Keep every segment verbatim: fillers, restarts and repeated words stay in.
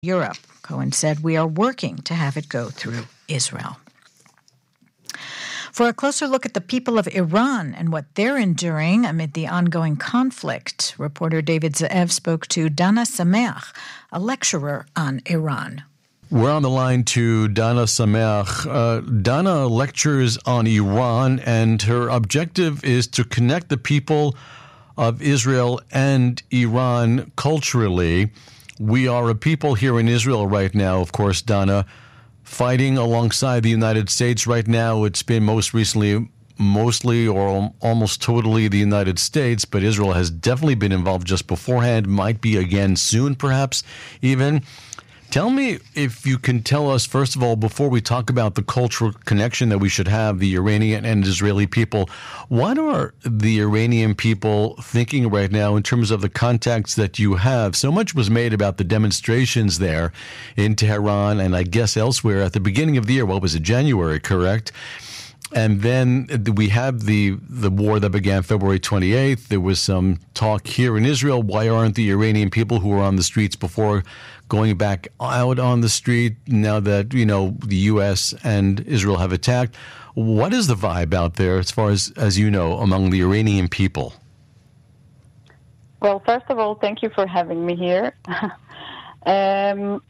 Europe. Cohen said, "We are working to have it go through Israel." For a closer look at the people of Iran and what they're enduring amid the ongoing conflict, reporter David Ze'ev spoke to Dana Sameach, a lecturer on Iran. We're on the line to Dana Sameach. Uh, Dana lectures on Iran, and her objective is to connect the people of Israel and Iran culturally. We are a people here in Israel right now, of course, Dana, fighting alongside the United States right now. It's been most recently, mostly or almost totally the United States, but Israel has definitely been involved just beforehand, might be again soon, perhaps even. Tell me if you can tell us, first of all, before we talk about the cultural connection that we should have, the Iranian and Israeli people, what are the Iranian people thinking right now in terms of the contacts that you have? So much was made about the demonstrations there in Tehran and I guess elsewhere at the beginning of the year. What was it, January, correct? And then we have the the war that began February twenty-eighth. There was some talk here in Israel. Why aren't the Iranian people who were on the streets before going back out on the street now that, you know, the U S and Israel have attacked? What is the vibe out there as far as, as you know, among the Iranian people? Well, first of all, thank you for having me here. um,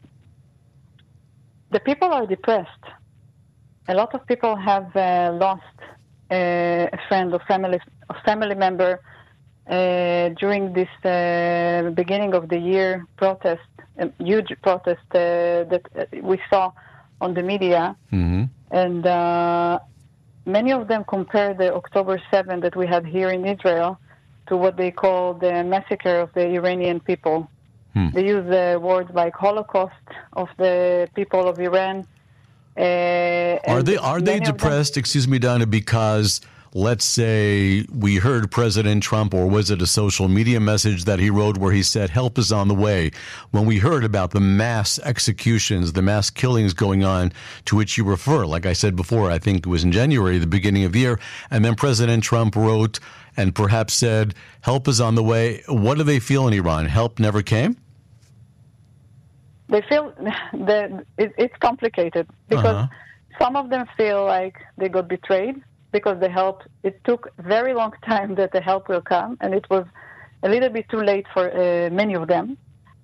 the people are depressed. A lot of people have uh, lost uh, a friend or family, a family member uh, during this uh, beginning of the year protest, a huge protest uh, that we saw on the media. Mm-hmm. And uh, many of them compare the October seventh that we had here in Israel to what they call the massacre of the Iranian people. Hmm. They use uh, words like Holocaust of the people of Iran. Uh, are they are they depressed, excuse me, Donna, because let's say we heard President Trump, or was it a social media message that he wrote where he said, help is on the way? When we heard about the mass executions, the mass killings going on to which you refer, like I said before, I think it was in January, the beginning of the year, and then President Trump wrote and perhaps said, help is on the way. What do they feel in Iran? Help never came? They feel that it's complicated because uh-huh. some of them feel like they got betrayed because the help, it took a very long time that the help will come, and it was a little bit too late for uh, many of them.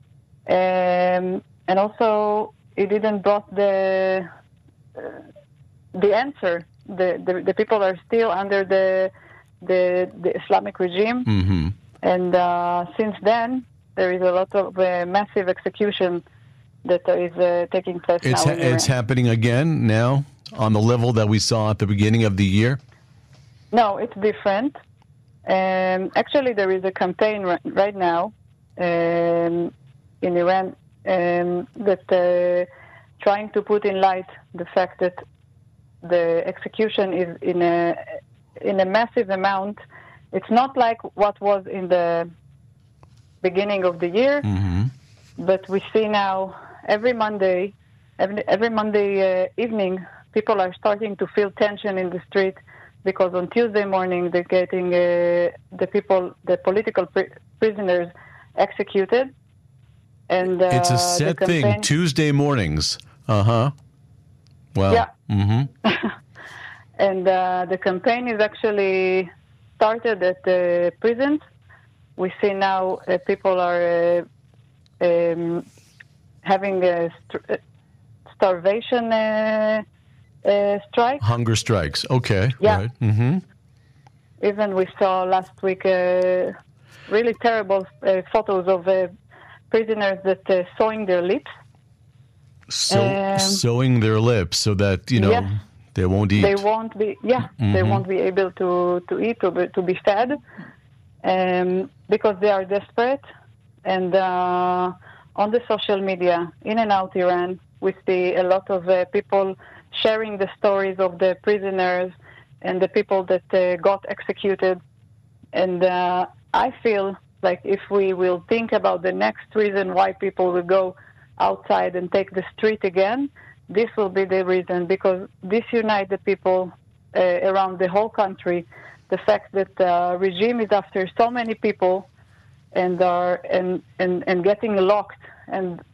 Um, and also, it didn't brought the uh, the answer. The, the the people are still under the the, the Islamic regime, mm-hmm. and uh, since then there is a lot of uh, massive execution that is uh, taking place it's now. Ha- it's happening again now on the level that we saw at the beginning of the year? No, it's different. Um, actually, there is a campaign right, right now um, in Iran um, that uh, trying to put in light the fact that the execution is in a in a massive amount. It's not like what was in the beginning of the year, mm-hmm. but we see now every Monday, every, every Monday uh, evening, people are starting to feel tension in the street because on Tuesday morning they're getting uh, the people, the political pri- prisoners executed. And uh, it's a set campaign... thing, Tuesday mornings. Uh-huh. Well, yeah. Mm-hmm. And uh, the campaign is actually started at the prisons. We see now uh, people are uh, um, having a st- starvation uh, uh, strike. Hunger strikes. Okay. Yeah. Right. Mm-hmm. Even we saw last week uh, really terrible uh, photos of uh, prisoners that uh, sewing their lips. So Um, sewing their lips so that, you know, yes. they won't eat. They won't be, yeah, Mhm. they won't be able to, to eat, to be, to be fed, um, because they are desperate. And uh, on the social media, in and out Iran, we see a lot of uh, people sharing the stories of the prisoners and the people that uh, got executed. And uh, I feel like if we will think about the next reason why people will go outside and take the street again, this will be the reason, because this unites the people uh, around the whole country. The fact that the regime is after so many people and are and, and, and getting locked and